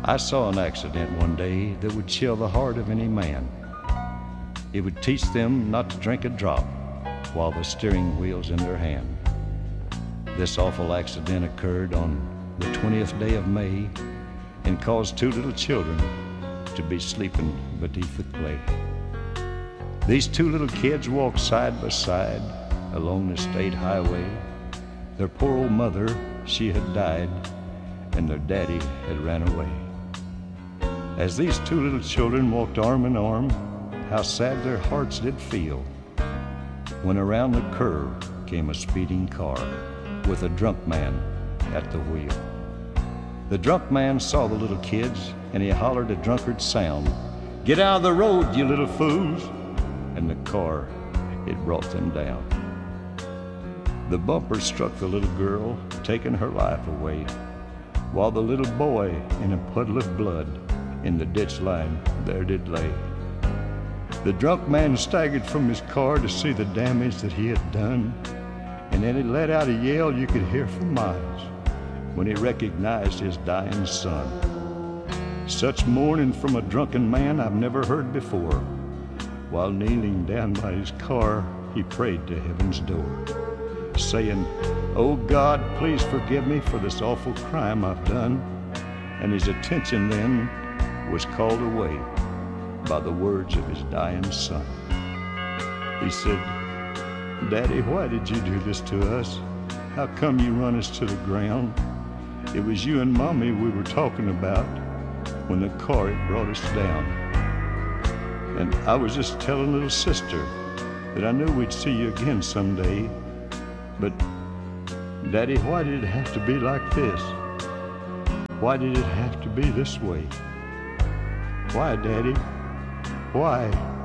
I saw an accident one day that would chill the heart of any man. It would teach them not to drink a drop while the steering wheel's in their hand. This awful accident occurred on the 20th day of May and caused two little children to be sleeping beneath the clay. These two little kids walked side by side along the state highway. Their poor old mother, she had died, and their daddy had ran away. As these two little children walked arm in arm, how sad their hearts did feel, when around the curve came a speeding car with a drunk man at the wheel. The drunk man saw the little kids, and he hollered a drunkard sound, "Get out of the road, you little fools!" And the car, it brought them down. The bumper struck the little girl, taking her life away, while the little boy, in a puddle of blood, in the ditch line there did lay. The drunk man staggered from his car to see the damage that he had done, and then he let out a yell you could hear for miles when he recognized his dying son. Such mourning from a drunken man I've never heard before. While kneeling down by his car, he prayed to heaven's door, saying, "Oh God, please forgive me for this awful crime I've done." And his attention then was called away by the words of his dying son. He said, "Daddy, why did you do this to us? How come you run us to the ground? It was you and Mommy we were talking about when the car it brought us down. And I was just telling little sister that I knew we'd see you again someday. But Daddy, why did it have to be like this? Why did it have to be this way? Why, Daddy? Why?"